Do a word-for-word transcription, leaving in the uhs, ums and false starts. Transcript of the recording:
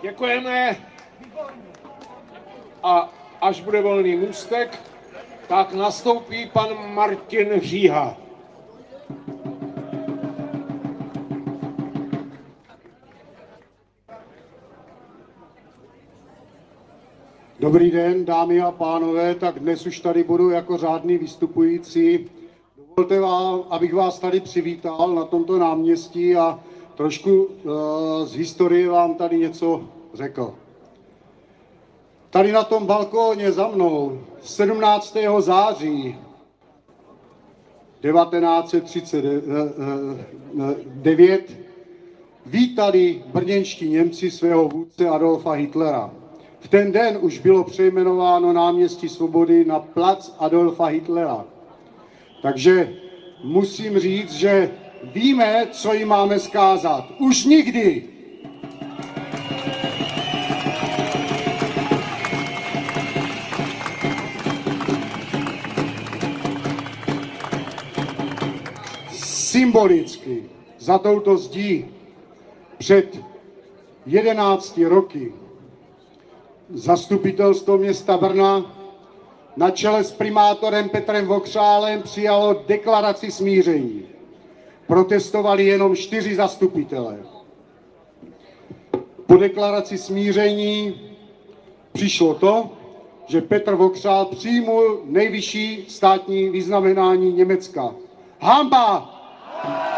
Děkujeme. A až bude volný můstek, tak nastoupí pan Martin Říha. Dobrý den, dámy a pánové, tak dnes už tady budu jako řádný vystupující. Dovolte vám, abych vás tady přivítal na tomto náměstí a trošku uh, z historie vám tady něco řekl. Tady na tom balkóně za mnou sedmnáctého září devatenáct set třicet devět vítali brněnští Němci svého vůdce Adolfa Hitlera. V ten den už bylo přejmenováno náměstí Svobody na plac Adolfa Hitlera. Takže musím říct, že víme, co jim máme zkázat. Už nikdy! Symbolicky za touto zdí před jedenácti roky Zastupitelstvo města Brna na čele s primátorem Petrem Vokřálem přijalo deklaraci smíření. Protestovali jenom čtyři zastupitelé. Po deklaraci smíření přišlo to, že Petr Vokřál přijmul nejvyšší státní vyznamenání Německa. Hanba!